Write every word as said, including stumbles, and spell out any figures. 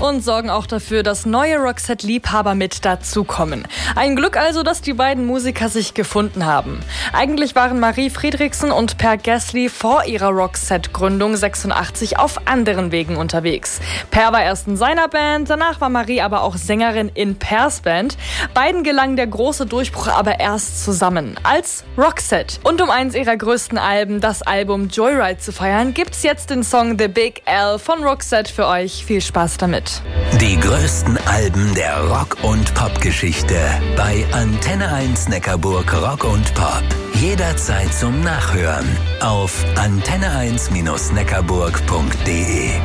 und sorgen auch dafür, dass neue Roxette-Liebhaber mit dazukommen. Ein Glück also, dass die beiden Musiker sich gefunden haben. Eigentlich waren Marie Friedrichsen und Per Gessle vor ihrer Roxette-Gründung sechsundachtzig auf anderen Wegen unterwegs. Per war erst in seiner Band, danach war Marie aber auch Sängerin in Pers Band. Beiden gelang der große Durchbruch aber erst zusammen, als Roxette. Und um eins ihrer größten Alben, das Album Joyride, zu feiern, gibt's jetzt den Song The Big L von Roxette für euch. Viel Spaß damit. Die größten Alben der Rock- und Pop-Geschichte bei Antenne eins Neckarburg Rock und Pop. Jederzeit zum Nachhören auf antenne eins Bindestrich neckarburg punkt de.